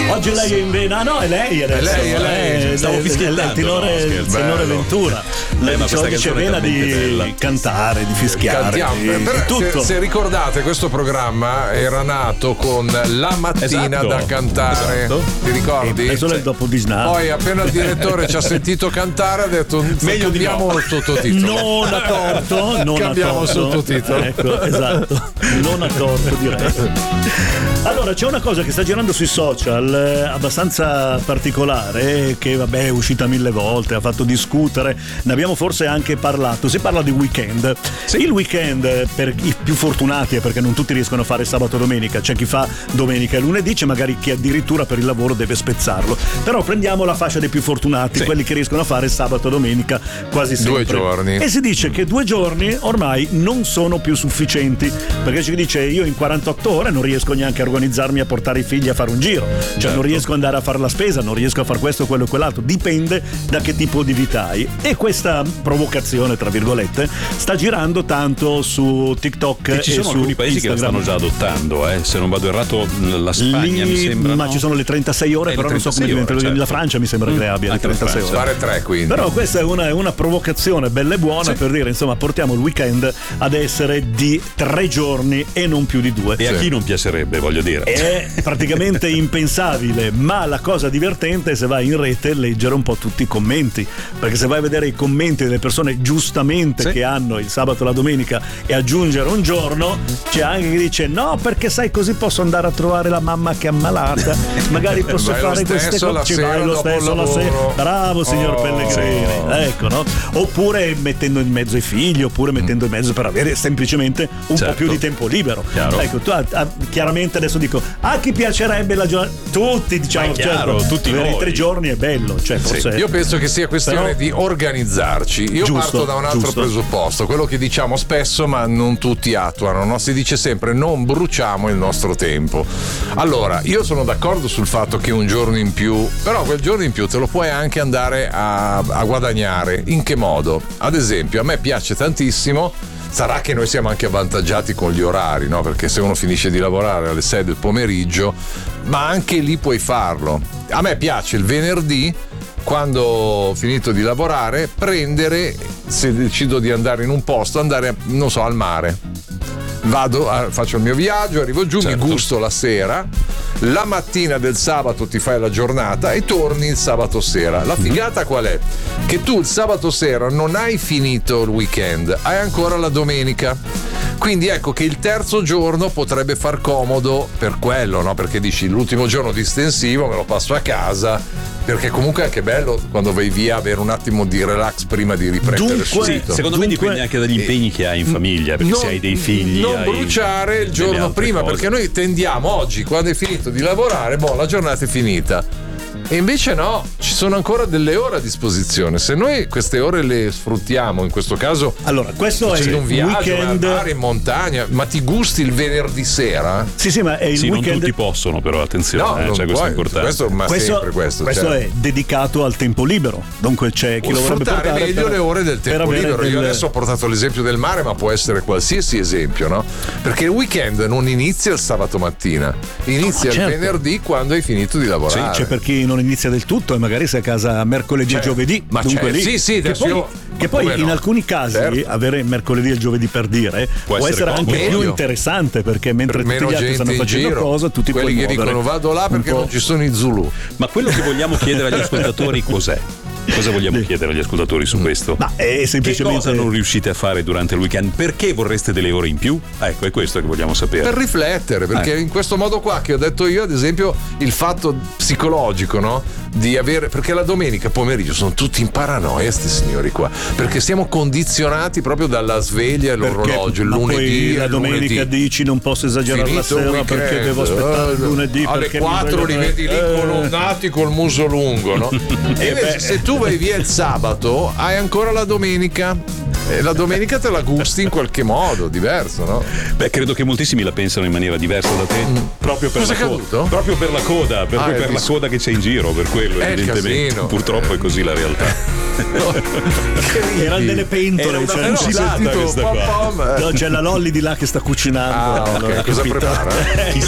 Oggi lei è in vena, no, è lei adesso. È lei. Stavo fischiettando. Il tenore Ventura. Lei c'è vena di cantare, di fischiare, di tutto. Se ricordate, questo programma era nato con La mattina da cantare. Ti ricordi? È solo il dopo di Snap. Poi appena il direttore ci ha sentito cantare ha detto meglio cambiamo il sottotitolo. Non a torto, cambiamo il sottotitolo. Ecco, esatto. Non a torto, direi. Allora, c'è una cosa che sta girando sui social abbastanza particolare, che vabbè è uscita 1000 volte, ha fatto discutere, ne abbiamo forse anche parlato. Si parla di weekend. Il weekend per i più fortunati è perché non tutti riescono a fare sabato e domenica, c'è chi fa domenica e lunedì, c'è magari chi addirittura per il lavoro deve spezzarlo. Però prendiamo la fascia dei più fortunati, quelli che riescono a fare sabato e domenica quasi sempre. 2 giorni. E si dice che 2 giorni ormai non sono più sufficienti, perché ci dice io in 48 ore non riesco neanche a organizzarmi a portare i figli a fare un giro, cioè non riesco ad andare a fare la spesa, non riesco a fare questo, quello e quell'altro, dipende da che tipo di vita hai. E questa provocazione, tra virgolette, sta girando tanto su TikTok e ci sono alcuni paesi Instagram. che la stanno già adottando, se non vado errato la Spagna mi sembra, ma ci sono le 36 ore, però non so come diventano. La Francia mi sembra che abbia le 36 ore. Fare 3 quindi. Però questa è una provocazione bella e buona per dire, insomma, portiamo il weekend ad essere di 3 giorni e non più di 2. E a chi non piacerebbe, voglio dire. È praticamente impensabile, ma la cosa divertente è se vai in rete a leggere un po' tutti i commenti, perché se vai a vedere i commenti delle persone giustamente che hanno il sabato e la domenica e aggiungere un giorno, c'è anche chi dice no perché sai così posso andare a trovare la mamma che è ammalata, magari posso fare queste cose, ci vai lo stesso la sera. Bravo signor Pellegrini, ecco, no? Oppure mettendo in mezzo i figli, oppure mettendo in mezzo per avere semplicemente un po' più di tempo libero. Ecco, tu chiaramente adesso dico a chi piacerebbe la giornata, tutti diciamo, tutti per i 3 giorni è bello, cioè forse io penso che sia questione di organizzarci. Io parto da un altro presupposto, quello che diciamo spesso ma non tutti attuano, no? Si dice sempre non bruciamo il nostro tempo. Allora, io sono d'accordo sul fatto che un giorno in più, però quel giorno in più te lo puoi anche andare a guadagnare. In che modo? Ad esempio, a me piace tantissimo. Sarà che noi siamo anche avvantaggiati con gli orari, no? Perché se uno finisce di lavorare alle 6 del pomeriggio, ma anche lì puoi farlo. A me piace il venerdì, quando ho finito di lavorare, prendere, se decido di andare in un posto, andare, non so, al mare. Faccio il mio viaggio, arrivo giù, mi gusto la sera, la mattina del sabato ti fai la giornata e torni il sabato sera. La figata qual è? Che tu il sabato sera non hai finito il weekend, hai ancora la domenica. Quindi ecco che il terzo giorno potrebbe far comodo per quello, no? Perché dici l'ultimo giorno distensivo me lo passo a casa, perché comunque è anche bello quando vai via avere un attimo di relax prima di riprendere subito. Secondo me dipende anche dagli impegni che hai in famiglia, perché se hai dei figli non bruciare il giorno prima cose. Perché noi tendiamo oggi, quando hai finito di lavorare, la giornata è finita. E invece no, ci sono ancora delle ore a disposizione. Se noi queste ore le sfruttiamo, in questo caso, allora questo è un viaggio, weekend, andare in montagna, ma ti gusti il venerdì sera? Sì, ma è il weekend. Non tutti possono, però attenzione, no, questo è importante. Questo è dedicato al tempo libero. Dunque c'è chi lo vorrebbe portare meglio le ore del tempo libero. Io adesso ho portato l'esempio del mare, ma può essere qualsiasi esempio, no? Perché il weekend non inizia il sabato mattina, inizia il venerdì quando hai finito di lavorare. Sì, c'è per chi non inizia del tutto e magari sei a casa mercoledì e giovedì, ma dunque lì che poi in alcuni casi avere mercoledì e giovedì, per dire, può essere anche più interessante, perché mentre tutti gli altri stanno facendo cosa, tutti quelli che dicono vado là perché non ci sono i Zulu. Ma quello che vogliamo chiedere agli ascoltatori cos'è? Cosa vogliamo chiedere agli ascoltatori su questo? Ma è semplicemente che cosa non riuscite a fare durante il weekend? Perché vorreste delle ore in più? Ecco, è questo che vogliamo sapere. Per riflettere, perché in questo modo qua che ho detto io, ad esempio, il fatto psicologico, no? Di avere, perché la domenica pomeriggio sono tutti in paranoia sti signori qua, perché siamo condizionati proprio dalla sveglia e l'orologio. Il lunedì, la domenica dici non posso esagerare la sera perché devo aspettare il lunedì alle 4 li vedi lì colonnati col muso lungo, no? E invece se tu vai via il sabato hai ancora la domenica. E la domenica te la gusti in qualche modo, diverso, no? Beh, credo che moltissimi la pensano in maniera diversa da te, proprio per la coda. Proprio per la coda, per la coda che c'è in giro, per quello, evidentemente. Purtroppo è così la realtà. Erano delle pentole, una fucilata questa qua. No, c'è la Lolli di là che sta cucinando. Cosa prepara?